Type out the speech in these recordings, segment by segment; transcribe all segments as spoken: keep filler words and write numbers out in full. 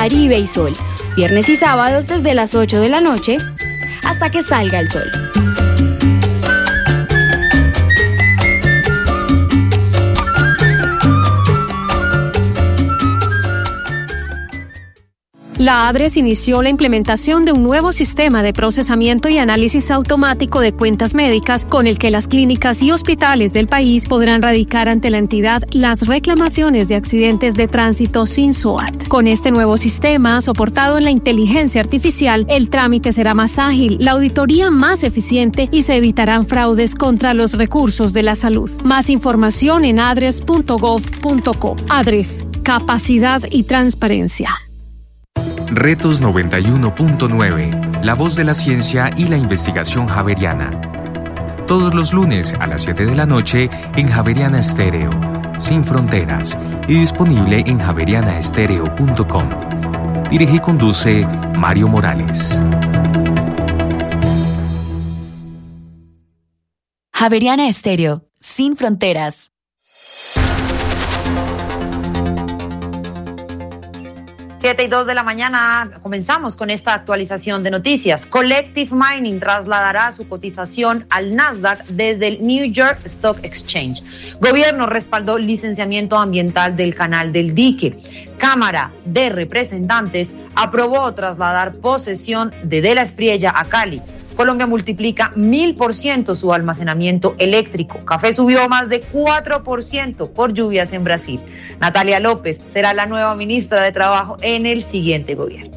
Caribe y Sol. Viernes y sábados desde las ocho de la noche hasta que salga el sol. La ADRES inició la implementación de un nuevo sistema de procesamiento y análisis automático de cuentas médicas con el que las clínicas y hospitales del país podrán radicar ante la entidad las reclamaciones de accidentes de tránsito sin S O A T. Con este nuevo sistema, soportado en la inteligencia artificial, el trámite será más ágil, la auditoría más eficiente y se evitarán fraudes contra los recursos de la salud. Más información en adres punto gov punto co. ADRES, capacidad y transparencia. Retos noventa y uno punto nueve, la voz de la ciencia y la investigación javeriana. Todos los lunes a las siete de la noche en Javeriana Estéreo, sin fronteras, y disponible en javeriana estéreo punto com. Dirige y conduce Mario Morales. Javeriana Estéreo, sin fronteras. siete y dos de la mañana, comenzamos con esta actualización de noticias. Collective Mining trasladará su cotización al Nasdaq desde el New York Stock Exchange. Gobierno respaldó licenciamiento ambiental del Canal del Dique. Cámara de Representantes aprobó trasladar posesión de De la Espriella a Cali. Colombia multiplica mil por ciento su almacenamiento eléctrico. Café subió más de cuatro por ciento por lluvias en Brasil. Natalia López será la nueva ministra de Trabajo en el siguiente gobierno.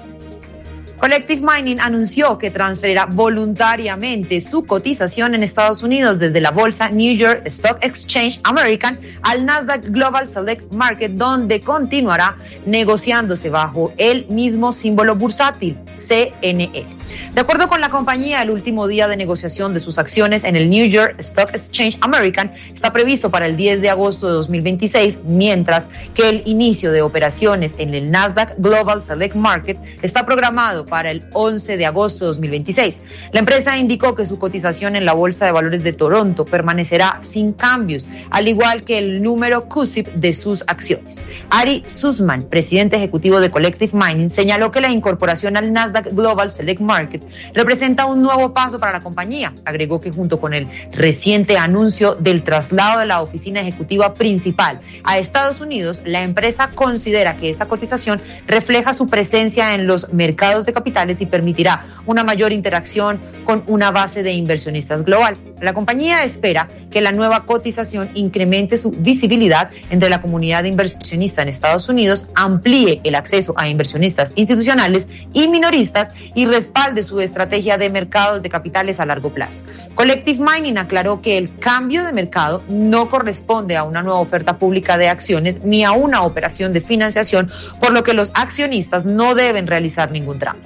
Collective Mining anunció que transferirá voluntariamente su cotización en Estados Unidos desde la bolsa New York Stock Exchange American al Nasdaq Global Select Market, donde continuará negociándose bajo el mismo símbolo bursátil, C N E. De acuerdo con la compañía, el último día de negociación de sus acciones en el New York Stock Exchange American está previsto para el diez de agosto de dos mil veintiséis, mientras que el inicio de operaciones en el Nasdaq Global Select Market está programado para el once de agosto de dos mil veintiséis. La empresa indicó que su cotización en la Bolsa de Valores de Toronto permanecerá sin cambios, al igual que el número C U S I P de sus acciones. Ari Sussman, presidente ejecutivo de Collective Mining, señaló que la incorporación al Nasdaq Global Select Market representa un nuevo paso para la compañía. Agregó que junto con el reciente anuncio del traslado de la oficina ejecutiva principal a Estados Unidos, la empresa considera que esta cotización refleja su presencia en los mercados de capitales y permitirá una mayor interacción con una base de inversionistas global. La compañía espera que la nueva cotización incremente su visibilidad entre la comunidad inversionista en Estados Unidos, amplíe el acceso a inversionistas institucionales y minoristas y respalde su estrategia de mercados de capitales a largo plazo. Collective Mining aclaró que el cambio de mercado no corresponde a una nueva oferta pública de acciones ni a una operación de financiación, por lo que los accionistas no deben realizar ningún trámite.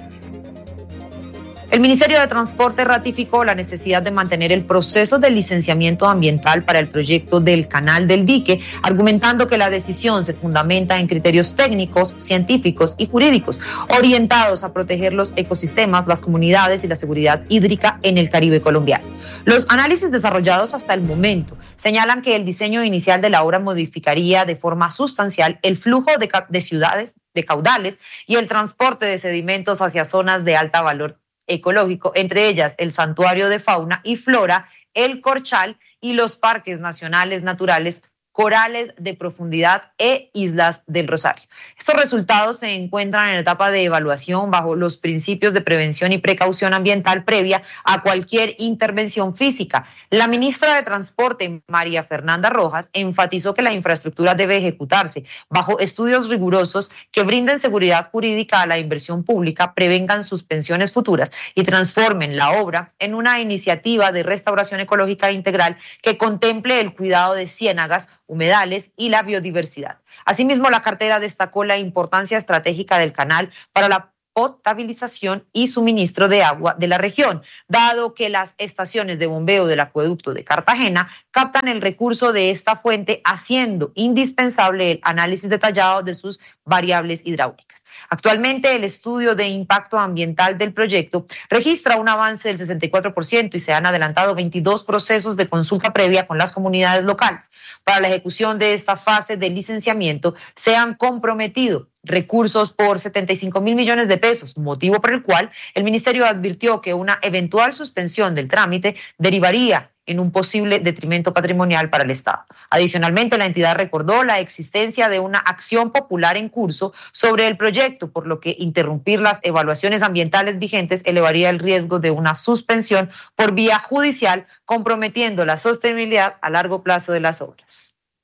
El Ministerio de Transporte ratificó la necesidad de mantener el proceso de licenciamiento ambiental para el proyecto del Canal del Dique, argumentando que la decisión se fundamenta en criterios técnicos, científicos y jurídicos, orientados a proteger los ecosistemas, las comunidades y la seguridad hídrica en el Caribe colombiano. Los análisis desarrollados hasta el momento señalan que el diseño inicial de la obra modificaría de forma sustancial el flujo de, de ciudades, de caudales y el transporte de sedimentos hacia zonas de alta valor ecológico, entre ellas el Santuario de Fauna y Flora, el Corchal y los parques nacionales naturales Corales de Profundidad e Islas del Rosario. Estos resultados se encuentran en etapa de evaluación bajo los principios de prevención y precaución ambiental previa a cualquier intervención física. La ministra de Transporte, María Fernanda Rojas, enfatizó que la infraestructura debe ejecutarse bajo estudios rigurosos que brinden seguridad jurídica a la inversión pública, prevengan suspensiones futuras y transformen la obra en una iniciativa de restauración ecológica integral que contemple el cuidado de ciénagas, humedales y la biodiversidad. Asimismo, la cartera destacó la importancia estratégica del canal para la potabilización y suministro de agua de la región, dado que las estaciones de bombeo del acueducto de Cartagena captan el recurso de esta fuente, haciendo indispensable el análisis detallado de sus variables hidráulicas. Actualmente, el estudio de impacto ambiental del proyecto registra un avance del sesenta y cuatro por ciento y se han adelantado veintidós procesos de consulta previa con las comunidades locales. Para la ejecución de esta fase de licenciamiento se han comprometido recursos por setenta y cinco mil millones de pesos, motivo por el cual el ministerio advirtió que una eventual suspensión del trámite derivaría en un posible detrimento patrimonial para el Estado. Adicionalmente, la entidad recordó la existencia de una acción popular en curso sobre el proyecto, por lo que interrumpir las evaluaciones ambientales vigentes elevaría el riesgo de una suspensión por vía judicial, comprometiendo la sostenibilidad a largo plazo de las obras.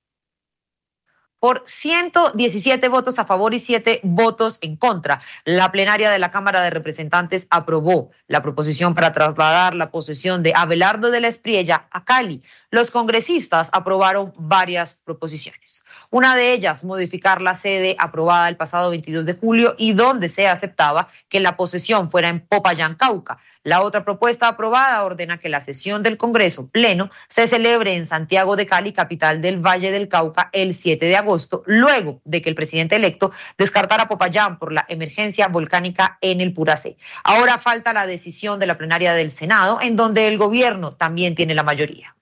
Por ciento diecisiete votos a favor y siete votos en contra, la plenaria de la Cámara de Representantes aprobó la proposición para trasladar la posesión de Abelardo de la Espriella a Cali. Los congresistas aprobaron varias proposiciones. Una de ellas, modificar la sede aprobada el pasado veintidós de julio y donde se aceptaba que la posesión fuera en Popayán, Cauca. La otra propuesta aprobada ordena que la sesión del Congreso Pleno se celebre en Santiago de Cali, capital del Valle del Cauca, el siete de agosto, luego de que el presidente electo descartara Popayán por la emergencia volcánica en el Puracé. Ahora falta la decisión de la plenaria del Senado, en donde el gobierno también tiene la mayoría.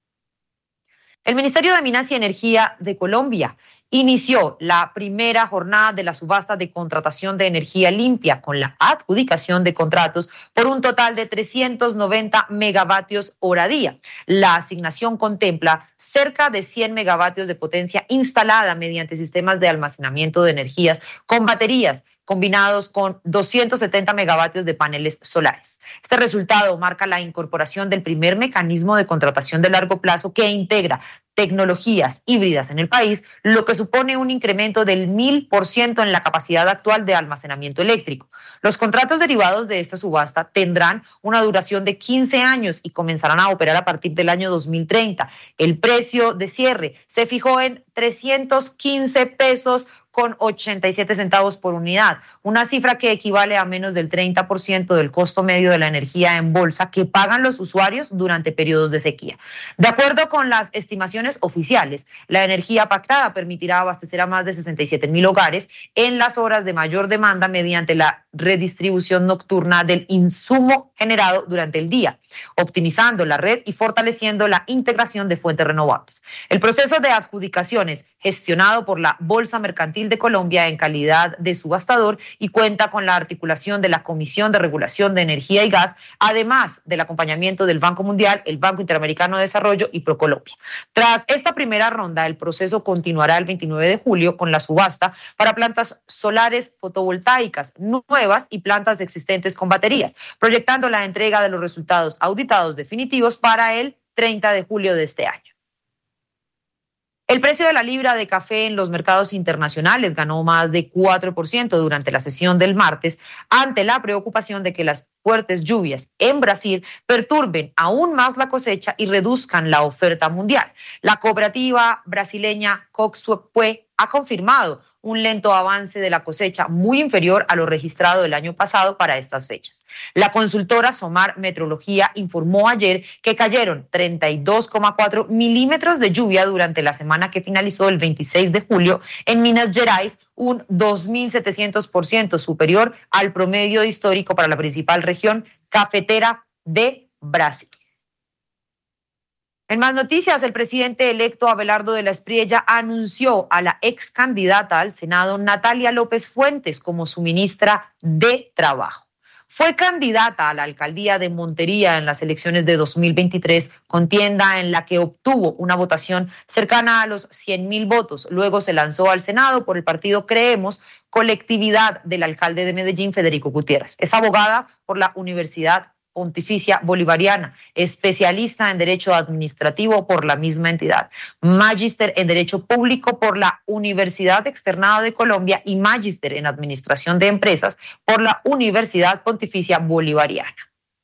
El Ministerio de Minas y Energía de Colombia inició la primera jornada de la subasta de contratación de energía limpia con la adjudicación de contratos por un total de trescientos noventa megavatios hora día. La asignación contempla cerca de cien megavatios de potencia instalada mediante sistemas de almacenamiento de energías con baterías combinados con doscientos setenta megavatios de paneles solares. Este resultado marca la incorporación del primer mecanismo de contratación de largo plazo que integra tecnologías híbridas en el país, lo que supone un incremento del mil por ciento en la capacidad actual de almacenamiento eléctrico. Los contratos derivados de esta subasta tendrán una duración de quince años y comenzarán a operar a partir del año dos mil treinta. El precio de cierre se fijó en trescientos quince pesos con ochenta y siete centavos por unidad, una cifra que equivale a menos del treinta por ciento del costo medio de la energía en bolsa que pagan los usuarios durante periodos de sequía. De acuerdo con las estimaciones oficiales, la energía pactada permitirá abastecer a más de sesenta y siete mil hogares en las horas de mayor demanda mediante la redistribución nocturna del insumo generado durante el día, optimizando la red y fortaleciendo la integración de fuentes renovables. El proceso de adjudicaciones gestionado por la Bolsa Mercantil de Colombia en calidad de subastador y cuenta con la articulación de la Comisión de Regulación de Energía y Gas, además del acompañamiento del Banco Mundial, el Banco Interamericano de Desarrollo y ProColombia. Tras esta primera ronda, el proceso continuará el veintinueve de julio con la subasta para plantas solares fotovoltaicas nuevas y plantas existentes con baterías, proyectando la entrega de los resultados auditados definitivos para el treinta de julio de este año. El precio de la libra de café en los mercados internacionales ganó más de cuatro por ciento durante la sesión del martes ante la preocupación de que las fuertes lluvias en Brasil perturben aún más la cosecha y reduzcan la oferta mundial. La cooperativa brasileña Coxuepue ha confirmado un lento avance de la cosecha muy inferior a lo registrado el año pasado para estas fechas. La consultora Somar Metrología informó ayer que cayeron treinta y dos coma cuatro milímetros de lluvia durante la semana que finalizó el veintiséis de julio en Minas Gerais, un dos mil setecientos por ciento superior al promedio histórico para la principal región cafetera de Brasil. En más noticias, el presidente electo Abelardo de la Espriella anunció a la ex candidata al Senado Natalia López Fuentes como su ministra de Trabajo. Fue candidata a la alcaldía de Montería en las elecciones de dos mil veintitrés, contienda en la que obtuvo una votación cercana a los cien mil votos. Luego se lanzó al Senado por el partido Creemos, colectividad del alcalde de Medellín, Federico Gutiérrez. Es abogada por la Universidad Pontificia Bolivariana, especialista en Derecho Administrativo por la misma entidad, magíster en Derecho Público por la Universidad Externado de Colombia y magíster en Administración de Empresas por la Universidad Pontificia Bolivariana.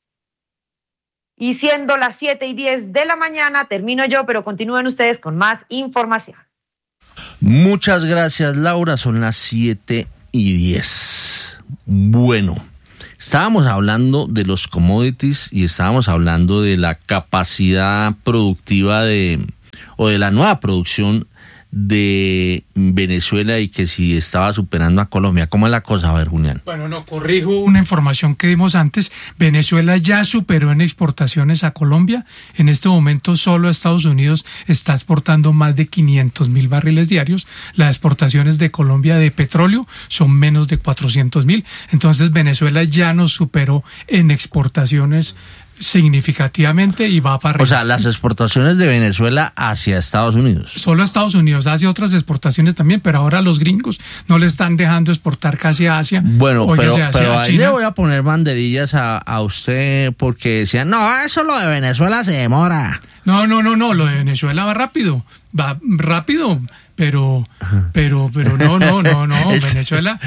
Y siendo las siete y diez de la mañana, termino yo, pero continúen ustedes con más información. Muchas gracias, Laura. Son las siete y diez. Bueno. Estábamos hablando de los commodities y estábamos hablando de la capacidad productiva de o de la nueva producción de Venezuela y que si estaba superando a Colombia. ¿Cómo es la cosa? A ver, Julián. Bueno, no, corrijo una información que dimos antes. Venezuela ya superó en exportaciones a Colombia. En este momento solo Estados Unidos está exportando más de quinientos mil barriles diarios. Las exportaciones de Colombia de petróleo son menos de cuatrocientos mil. Entonces Venezuela ya nos superó en exportaciones significativamente y va para arriba. O sea, las exportaciones de Venezuela hacia Estados Unidos. Solo Estados Unidos, hace otras exportaciones también, pero ahora los gringos no le están dejando exportar casi a Asia. Bueno, pero, pero ahí China. Le voy a poner banderillas a, a usted porque decían, no, eso lo de Venezuela se demora. No, no, no, no, lo de Venezuela va rápido, va rápido. Pero, pero, pero no, no, no, no, Venezuela,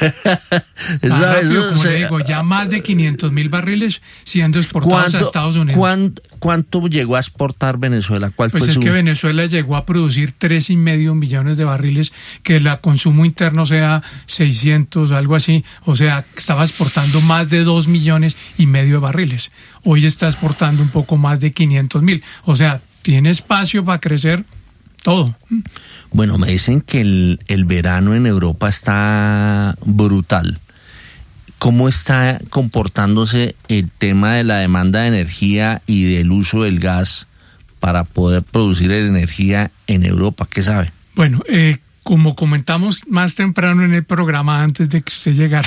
ah, rápido, como le digo, ya más de quinientos mil barriles siendo exportados a Estados Unidos. ¿cuánto, ¿Cuánto llegó a exportar Venezuela? ¿Cuál pues fue es su... que Venezuela llegó a producir tres y medio millones de barriles, que el consumo interno sea seiscientos, algo así, o sea, estaba exportando más de dos millones y medio de barriles. Hoy está exportando un poco más de quinientos mil, o sea, tiene espacio para crecer todo. Bueno, me dicen que el, el verano en Europa está brutal. ¿Cómo está comportándose el tema de la demanda de energía y del uso del gas para poder producir energía en Europa? ¿Qué sabe? Bueno, eh, como comentamos más temprano en el programa, antes de que usted llegara.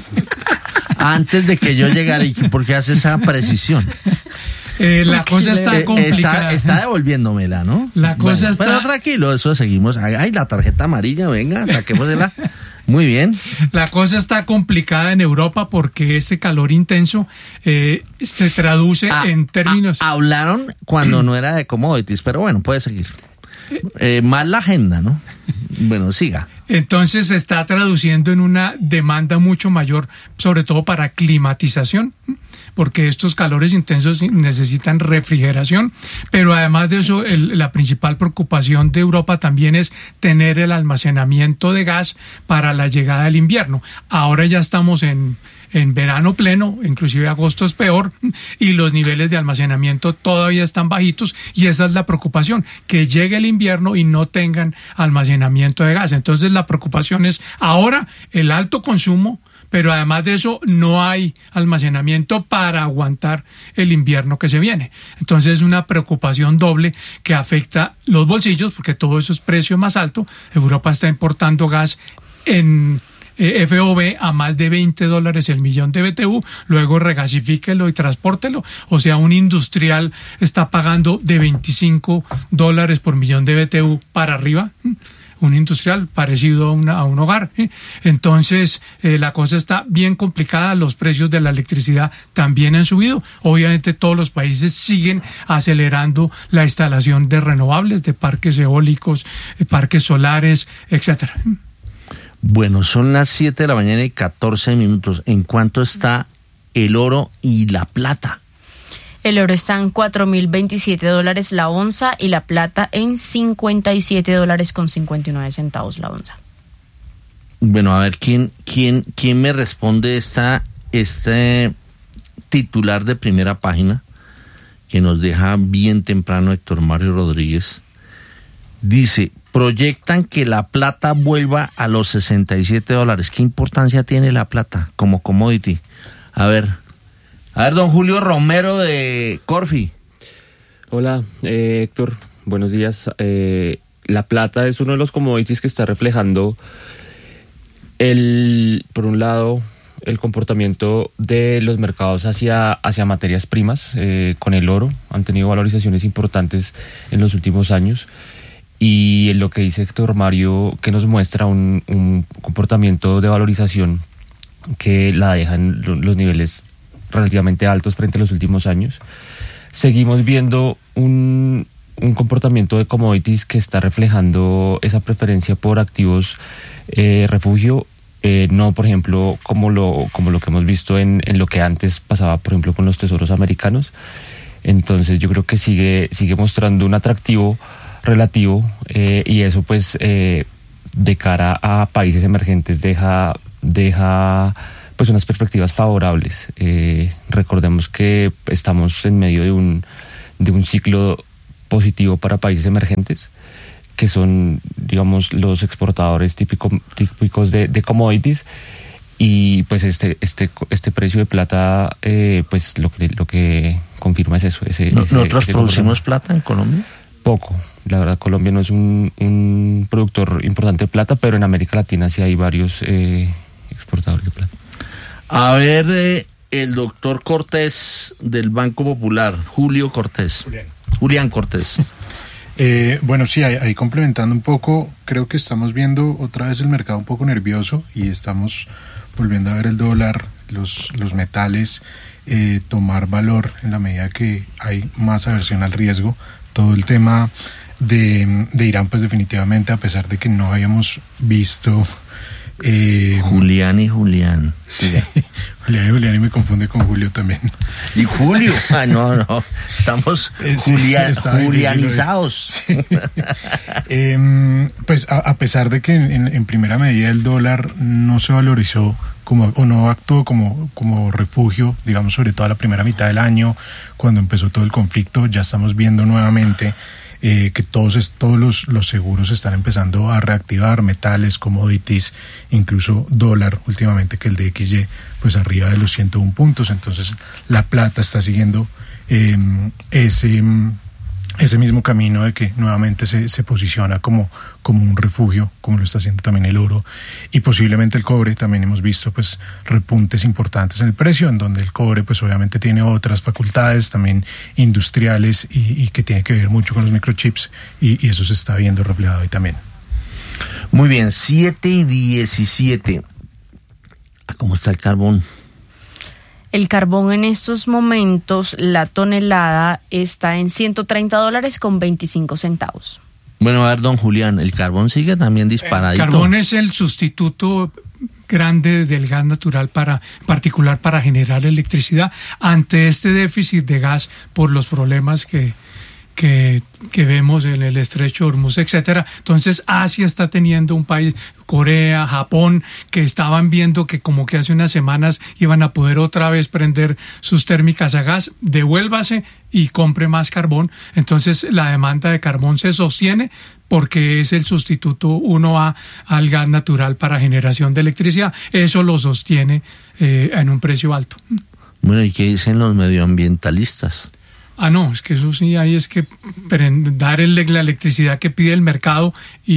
Antes de que yo llegara, ¿y por qué hace esa precisión? Eh, la cosa está complicada. Está, está devolviéndomela, ¿no? La cosa bueno, está... Pero tranquilo, eso seguimos. Ay, la tarjeta amarilla, venga, saquémosela. Muy bien. La cosa está complicada en Europa porque ese calor intenso eh, se traduce ah, en términos... Ah, hablaron cuando no era de commodities, pero bueno, puede seguir. Eh, más la agenda, ¿no? Bueno, siga. Entonces se está traduciendo en una demanda mucho mayor, sobre todo para climatización, porque estos calores intensos necesitan refrigeración, pero además de eso, el, la principal preocupación de Europa también es tener el almacenamiento de gas para la llegada del invierno. Ahora ya estamos en... en verano pleno, inclusive agosto es peor, y los niveles de almacenamiento todavía están bajitos, y esa es la preocupación, que llegue el invierno y no tengan almacenamiento de gas. Entonces la preocupación es ahora el alto consumo, pero además de eso no hay almacenamiento para aguantar el invierno que se viene. Entonces es una preocupación doble que afecta los bolsillos, porque todo eso es precio más alto. Europa está importando gas en F O B a más de veinte dólares el millón de B T U, luego regasifíquelo y transpórtelo, o sea, un industrial está pagando de veinticinco dólares por millón de B T U para arriba, un industrial parecido a, una, a un hogar. Entonces, eh, la cosa está bien complicada, los precios de la electricidad también han subido, obviamente todos los países siguen acelerando la instalación de renovables, de parques eólicos, parques solares, etcétera. Bueno, son las siete de la mañana y catorce minutos. ¿En cuánto está el oro y la plata? El oro está en cuatro mil veintisiete dólares la onza y la plata en cincuenta y siete dólares con cincuenta y nueve centavos la onza. Bueno, a ver, ¿quién, quién, quién me responde esta, este titular de Primera Página que nos deja bien temprano Héctor Mario Rodríguez? Dice, proyectan que la plata vuelva a los sesenta y siete dólares. ¿Qué importancia tiene la plata como commodity? A ver, a ver, don Julio Romero de Corfi. Hola, eh, Héctor, buenos días. Eh, la plata es uno de los commodities que está reflejando, el, por un lado, el comportamiento de los mercados hacia, hacia materias primas. Eh, con el oro han tenido valorizaciones importantes en los últimos años. Y en lo que dice Héctor Mario, que nos muestra un, un comportamiento de valorización que la deja en los niveles relativamente altos frente a los últimos años. Seguimos viendo un, un comportamiento de commodities que está reflejando esa preferencia por activos eh, refugio, eh, no por ejemplo como lo, como lo que hemos visto en, en lo que antes pasaba por ejemplo con los tesoros americanos. Entonces yo creo que sigue, sigue mostrando un atractivo relativo eh, y eso pues eh, de cara a países emergentes deja, deja pues unas perspectivas favorables. Eh, recordemos que estamos en medio de un, de un ciclo positivo para países emergentes que son, digamos, los exportadores típico, típicos de, de commodities. Y pues este este este precio de plata, eh, pues lo que lo que confirma es eso. Ese, ¿No, ese, ¿Nosotros ese producimos plata en Colombia? Poco. La verdad, Colombia no es un, un productor importante de plata, pero en América Latina sí hay varios eh, exportadores de plata. A ver, eh, el doctor Cortés del Banco Popular, Julio Cortés. Julián, Julián Cortés. Eh, bueno, sí, ahí, ahí complementando un poco, creo que estamos viendo otra vez el mercado un poco nervioso y estamos volviendo a ver el dólar, los, los metales, eh, tomar valor en la medida que hay más aversión al riesgo. Todo el tema de, de Irán, pues definitivamente, a pesar de que no habíamos visto... Eh, Julián y Julián. Sí. Julián y Julián, y me confunde con Julio también. Y Julio, ah, no, no, estamos eh, sí, Julián, julianizados. Sí. eh, pues a, a pesar de que en, en primera medida el dólar no se valorizó como, o no actuó como, como refugio, digamos, sobre todo la primera mitad del año, cuando empezó todo el conflicto, ya estamos viendo nuevamente Eh, que todos, todos los, los seguros están empezando a reactivar, metales, commodities, incluso dólar, últimamente que el D X Y pues arriba de los ciento uno puntos, entonces la plata está siguiendo eh, ese, ese mismo camino de que nuevamente se, se posiciona como, como un refugio, como lo está haciendo también el oro, y posiblemente el cobre. También hemos visto pues repuntes importantes en el precio, en donde el cobre pues obviamente tiene otras facultades también industriales y, y que tiene que ver mucho con los microchips, y, y eso se está viendo reflejado ahí también. Muy bien, siete y diecisiete. ¿Cómo está el carbón? El carbón en estos momentos, la tonelada está en ciento treinta dólares con veinticinco centavos. Bueno, a ver, don Julián, el carbón sigue también disparadito. El carbón es el sustituto grande del gas natural, para en particular para generar electricidad ante este déficit de gas por los problemas que que, que vemos en el estrecho de Hormuz, etcétera. Entonces Asia está teniendo un país, Corea, Japón, que estaban viendo que como que hace unas semanas iban a poder otra vez prender sus térmicas a gas. Devuélvase y compre más carbón. Entonces la demanda de carbón se sostiene porque es el sustituto uno A al gas natural para generación de electricidad. Eso lo sostiene eh, en un precio alto. Bueno, ¿y qué dicen los medioambientalistas? Ah, no, es que eso sí, ahí es que dar el, la electricidad que pide el mercado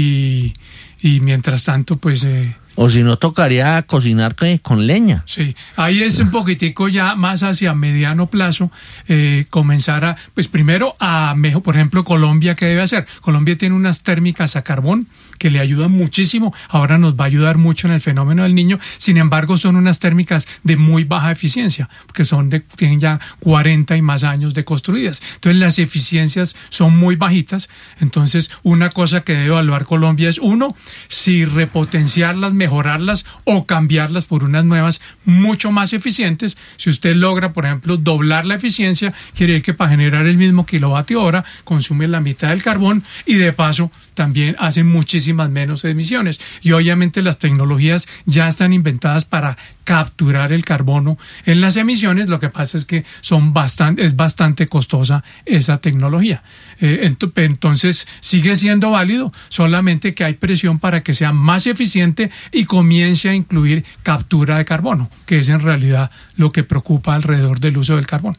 y, y mientras tanto, pues... Eh, o si no, tocaría cocinar con leña. Sí, ahí es un poquitico ya más hacia mediano plazo, eh, comenzar a, pues primero a mejor, por ejemplo, Colombia, ¿qué debe hacer? Colombia tiene unas térmicas a carbón que le ayudan muchísimo, ahora nos va a ayudar mucho en el fenómeno del Niño. Sin embargo, son unas térmicas de muy baja eficiencia, porque son de, tienen ya cuarenta y más años de construidas. Entonces las eficiencias son muy bajitas. Entonces una cosa que debe evaluar Colombia es, uno, si repotenciarlas, mejorarlas o cambiarlas por unas nuevas mucho más eficientes. Si usted logra, por ejemplo, doblar la eficiencia, quiere decir que para generar el mismo kilovatio hora consume la mitad del carbón y de paso también hacen muchísimas menos emisiones. Y obviamente las tecnologías ya están inventadas para capturar el carbono en las emisiones. Lo que pasa es que son bastante, es bastante costosa esa tecnología. Eh, ent- entonces sigue siendo válido, solamente que hay presión para que sea más eficiente y comience a incluir captura de carbono, que es en realidad lo que preocupa alrededor del uso del carbón.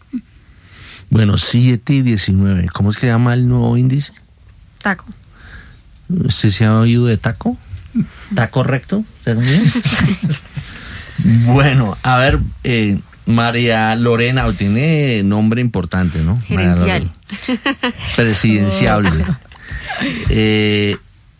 Bueno, siete y diecinueve. ¿Cómo es que se llama el nuevo índice? Taco. ¿Usted se ha oído de taco? ¿Taco recto? Bueno, a ver, eh, María Lorena, tiene nombre importante, ¿no? Gerencial. Presidenciable. eh,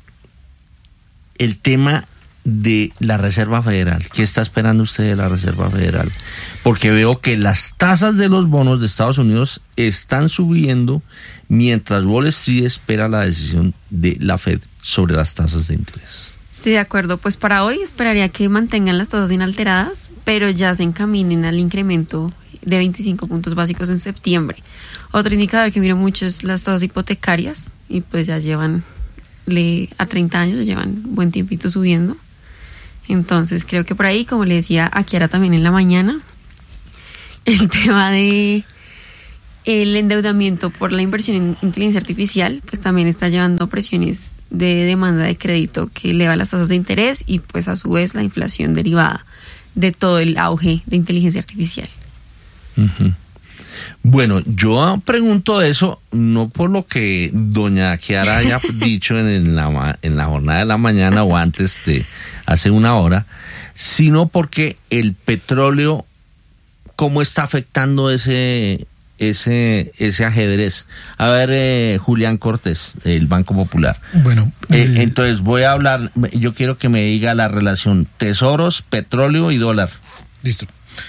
el tema de la Reserva Federal. ¿Qué está esperando usted de la Reserva Federal? Porque veo que las tasas de los bonos de Estados Unidos están subiendo mientras Wall Street espera la decisión de la Fed sobre las tasas de interés. Sí, de acuerdo. Pues para hoy esperaría que mantengan las tasas inalteradas, pero ya se encaminen al incremento de veinticinco puntos básicos en septiembre. Otro indicador que miro mucho es las tasas hipotecarias, y pues ya llevan le, a treinta años, llevan buen tiempito subiendo. Entonces creo que por ahí, como le decía a Kiara también en la mañana, el tema de El endeudamiento por la inversión en inteligencia artificial pues también está llevando presiones de demanda de crédito que eleva las tasas de interés y pues a su vez la inflación derivada de todo el auge de inteligencia artificial. Uh-huh. Bueno, yo pregunto eso no por lo que doña Kiara haya dicho en, en, la, en la jornada de la mañana o antes de hace una hora, sino porque el petróleo, ¿cómo está afectando ese ese ese ajedrez? A ver, eh, Julián Cortés, del Banco Popular. Bueno, el... eh, entonces voy a hablar, yo quiero que me diga la relación tesoros, petróleo y dólar. Listo.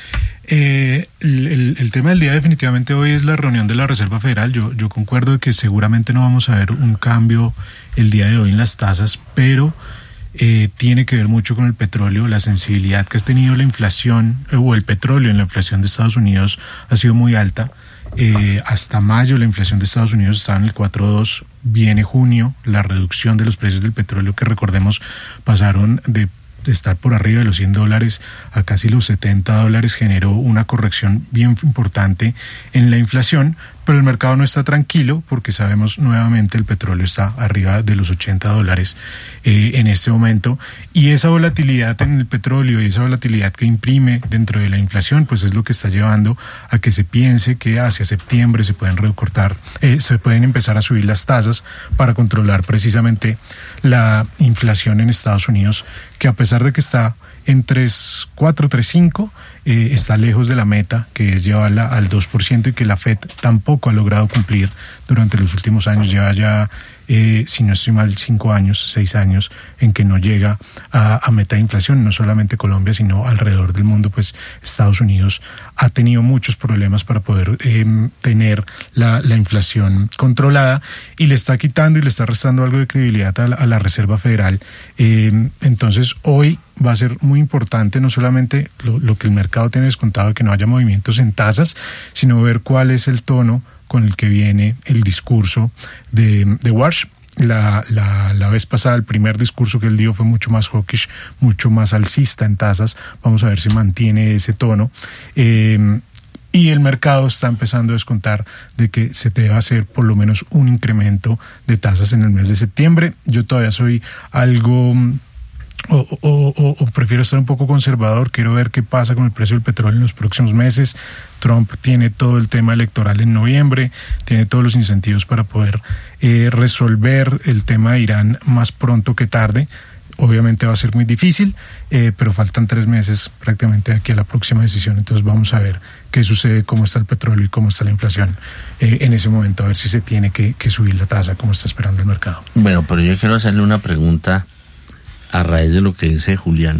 Eh, el, el, el tema del día definitivamente hoy es la reunión de la Reserva Federal. Yo, yo concuerdo de que seguramente no vamos a ver un cambio el día de hoy en las tasas, pero eh, tiene que ver mucho con el petróleo. La sensibilidad que ha tenido la inflación eh, o el petróleo en la inflación de Estados Unidos ha sido muy alta. Eh, hasta mayo la inflación de Estados Unidos estaba en el cuatro punto dos, viene junio, la reducción de los precios del petróleo que recordemos pasaron de de estar por arriba de los cien dólares a casi los setenta dólares, generó una corrección bien importante en la inflación, pero el mercado no está tranquilo porque sabemos nuevamente el petróleo está arriba de los ochenta dólares eh, en este momento, y esa volatilidad en el petróleo y esa volatilidad que imprime dentro de la inflación pues es lo que está llevando a que se piense que hacia septiembre se pueden recortar, eh, se pueden empezar a subir las tasas para controlar precisamente la inflación en Estados Unidos, que a pesar de que está en tres punto cuatro, tres punto cinco, eh, está lejos de la meta, que es llevarla al dos por ciento, y que la Fed tampoco ha logrado cumplir durante los últimos años. Lleva ya, eh, si no estoy mal, cinco años, seis años en que no llega a, a meta de inflación. No solamente Colombia, sino alrededor del mundo, pues Estados Unidos ha tenido muchos problemas para poder eh, tener la, la inflación controlada, y le está quitando y le está restando algo de credibilidad a la, a la Reserva Federal. Eh, entonces hoy va a ser muy importante no solamente lo, lo que el mercado tiene descontado de que no haya movimientos en tasas, sino ver cuál es el tono con el que viene el discurso de, de Warsh. La, la, la vez pasada, el primer discurso que él dio fue mucho más hawkish, mucho más alcista en tasas. Vamos a ver si mantiene ese tono. Eh, y el mercado está empezando a descontar de que se debe hacer por lo menos un incremento de tasas en el mes de septiembre. Yo todavía soy algo... O, o, o, o prefiero estar un poco conservador. Quiero ver qué pasa con el precio del petróleo en los próximos meses. Trump tiene todo el tema electoral en noviembre, tiene todos los incentivos para poder eh, resolver el tema de Irán más pronto que tarde. Obviamente va a ser muy difícil, eh, pero faltan tres meses prácticamente aquí a la próxima decisión. Entonces vamos a ver qué sucede, cómo está el petróleo y cómo está la inflación eh, en ese momento, a ver si se tiene que, que subir la tasa como está esperando el mercado. Bueno, pero yo quiero hacerle una pregunta a raíz de lo que dice Julián,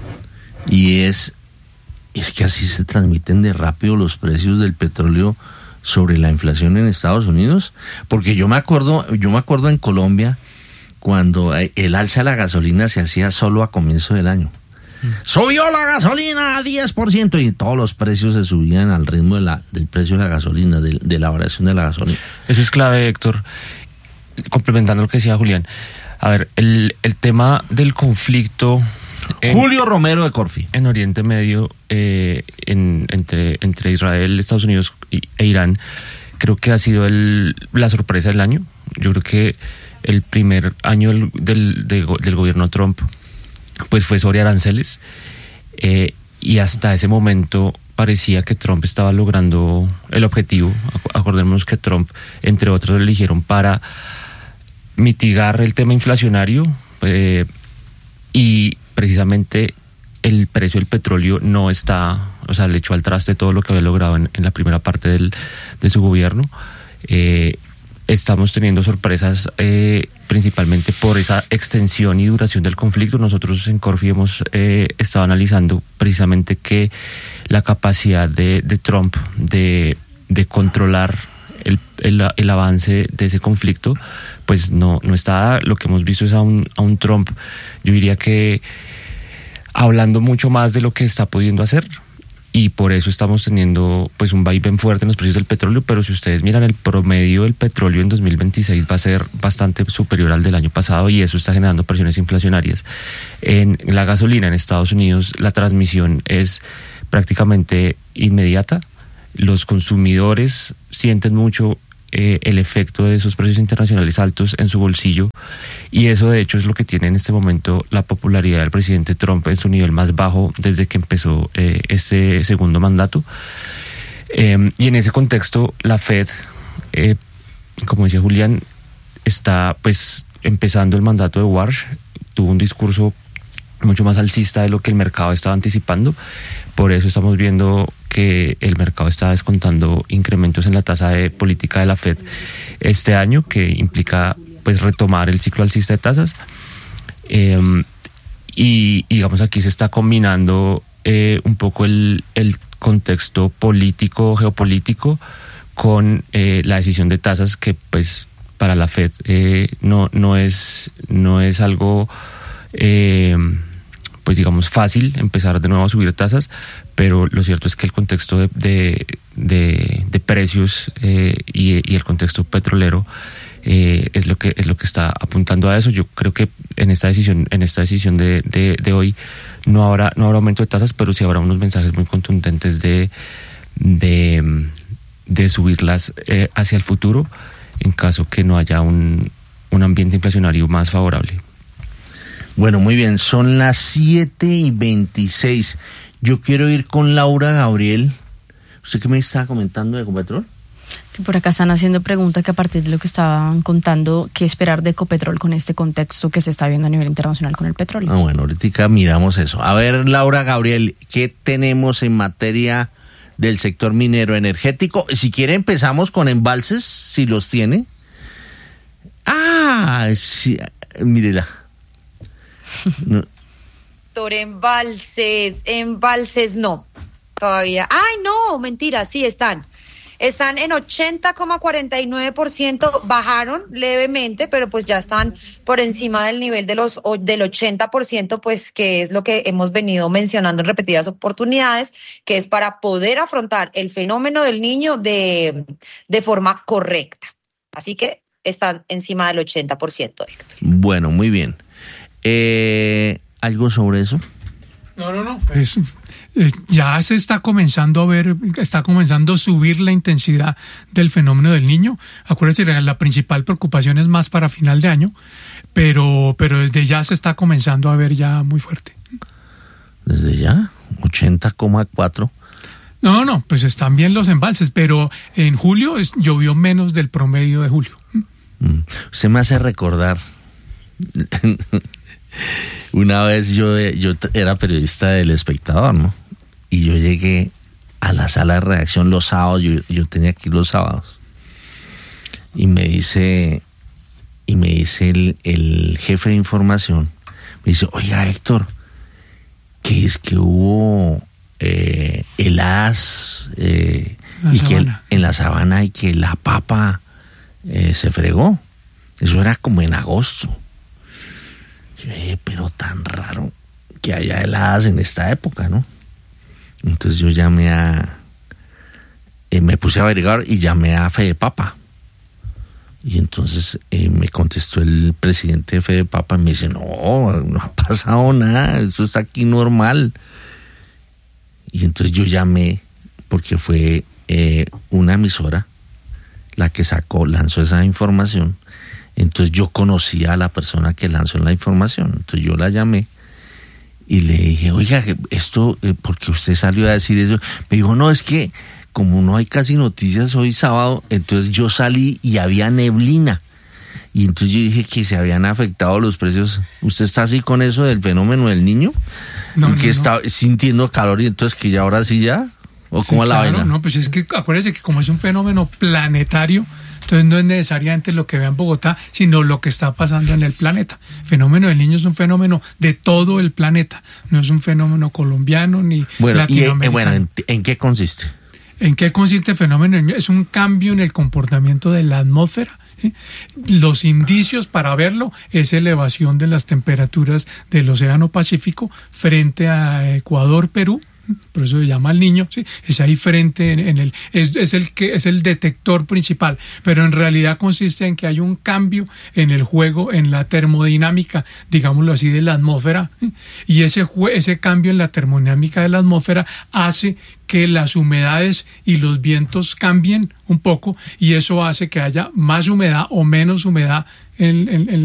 y es es que así se transmiten de rápido los precios del petróleo sobre la inflación en Estados Unidos, porque yo me acuerdo yo me acuerdo en Colombia cuando el alza de la gasolina se hacía solo a comienzo del año. Mm. Subió la gasolina a diez por ciento y todos los precios se subían al ritmo de la, del precio de la gasolina, de, de la variación de la gasolina. Eso es clave, Héctor, complementando lo que decía Julián. A ver, el, el tema del conflicto... En, Julio Romero de Corfi. En Oriente Medio, eh, en, entre, entre Israel, Estados Unidos y, e Irán, creo que ha sido el, la sorpresa del año. Yo creo que el primer año del, del, de, del gobierno Trump pues fue sobre aranceles, eh, y hasta ese momento parecía que Trump estaba logrando el objetivo. Acordémonos que Trump, entre otros, lo eligieron para mitigar el tema inflacionario, eh, y precisamente el precio del petróleo no está, o sea, le echó al traste todo lo que había logrado en, en la primera parte del, de su gobierno. Eh, estamos teniendo sorpresas eh, principalmente por esa extensión y duración del conflicto. Nosotros en Corfi hemos eh, estado analizando precisamente que la capacidad de, de Trump de, de controlar el, el, el avance de ese conflicto pues no, no está. Lo que hemos visto es a un, a un Trump, yo diría que hablando mucho más de lo que está pudiendo hacer, y por eso estamos teniendo pues un vaivén fuerte en los precios del petróleo. Pero si ustedes miran, el promedio del petróleo en dos mil veintiséis va a ser bastante superior al del año pasado, y eso está generando presiones inflacionarias. En la gasolina en Estados Unidos la transmisión es prácticamente inmediata. los consumidores sienten mucho eh, el efecto de esos precios internacionales altos en su bolsillo, y eso de hecho es lo que tiene en este momento la popularidad del presidente Trump en su nivel más bajo desde que empezó eh, este segundo mandato. Eh, y en ese contexto la Fed, eh, como decía Julián, está pues empezando el mandato de Warsh, tuvo un discurso mucho más alcista de lo que el mercado estaba anticipando. Por eso estamos viendo que el mercado está descontando incrementos en la tasa de política de la Fed este año, que implica pues retomar el ciclo alcista de tasas. Eh, y digamos aquí se está combinando eh, un poco el, el contexto político, geopolítico, con eh, la decisión de tasas, que pues para la Fed eh, no, no, es, no es algo... Eh, pues digamos fácil empezar de nuevo a subir tasas, pero lo cierto es que el contexto de, de, de, de precios eh, y, y el contexto petrolero eh, es lo que es lo que está apuntando a eso. Yo creo que en esta decisión en esta decisión de, de, de hoy no habrá no habrá aumento de tasas, pero sí habrá unos mensajes muy contundentes de de, de subirlas eh, hacia el futuro en caso que no haya un, un ambiente inflacionario más favorable. Bueno, muy bien, son las siete y veintiséis. Yo quiero ir con Laura Gabriel. ¿Usted qué me estaba comentando de Ecopetrol? Que por acá están haciendo preguntas que a partir de lo que estaban contando, ¿qué esperar de Ecopetrol con este contexto que se está viendo a nivel internacional con el petróleo? Ah, bueno, ahorita miramos eso. A ver, Laura Gabriel, ¿qué tenemos en materia del sector minero energético? Si quiere empezamos con embalses, si los tiene. Ah, sí, mírela. No. Embalses, embalses no, todavía. Ay, no, mentira, sí están. Están en ochenta coma cuarenta y nueve por ciento, bajaron levemente, pero pues ya están por encima del nivel de los del ochenta por ciento, pues que es lo que hemos venido mencionando en repetidas oportunidades, que es para poder afrontar el fenómeno del niño de, de forma correcta. Así que están encima del ochenta por ciento, Héctor. Bueno, muy bien. Eh, ¿Algo sobre eso? No, no, no. Pues, eh, ya se está comenzando a ver, está comenzando a subir la intensidad del fenómeno del niño. Acuérdense, la principal preocupación es más para final de año, pero, pero desde ya se está comenzando a ver ya muy fuerte. ¿Desde ya? ochenta coma cuatro. No, no, pues están bien los embalses, pero en julio es, llovió menos del promedio de julio. Mm. Usted me hace recordar... Una vez yo, yo era periodista del Espectador, ¿no? Y yo llegué a la sala de redacción los sábados, yo, yo tenía que ir los sábados. Y me dice, y me dice el, el jefe de información, me dice, oiga Héctor, ¿qué es que hubo eh, heladas eh, y que el, en la sabana y que la papa eh, se fregó? Eso era como en agosto. Yo dije, pero tan raro que haya heladas en esta época, ¿no? Entonces yo llamé a... Eh, me puse a averiguar y llamé a Fedepapa. Y entonces eh, me contestó el presidente de Fedepapa y me dice, no, no ha pasado nada, esto está aquí normal. Y entonces yo llamé, porque fue eh, una emisora la que sacó, lanzó esa información. Entonces yo conocía a la persona que lanzó la información. Entonces yo la llamé y le dije, oiga, esto, ¿por qué usted salió a decir eso? Me dijo, no, es que como no hay casi noticias hoy sábado, entonces yo salí y había neblina. Y entonces yo dije que se habían afectado los precios. ¿Usted está así con eso del fenómeno del niño? No, que no, está no. sintiendo calor y entonces que ya ahora sí ya, ¿o sí, cómo es la claro, vaina? No, pues es que acuérdense que como es un fenómeno planetario, entonces no es necesariamente lo que vea en Bogotá, sino lo que está pasando en el planeta. El fenómeno del niño es un fenómeno de todo el planeta, no es un fenómeno colombiano ni bueno, latinoamericano. Y, bueno, ¿en, ¿en qué consiste? ¿En qué consiste el fenómeno del niño? Es un cambio en el comportamiento de la atmósfera. ¿Sí? Los indicios para verlo es elevación de las temperaturas del Océano Pacífico frente a Ecuador, Perú, por eso se llama el niño, ¿sí? Es ahí frente en, en el, es, es el que es el detector principal, pero en realidad consiste en que hay un cambio en el juego, en la termodinámica, digámoslo así, de la atmósfera, ¿sí? Y ese jue, ese cambio en la termodinámica de la atmósfera hace que las humedades y los vientos cambien un poco, y eso hace que haya más humedad o menos humedad en, en, en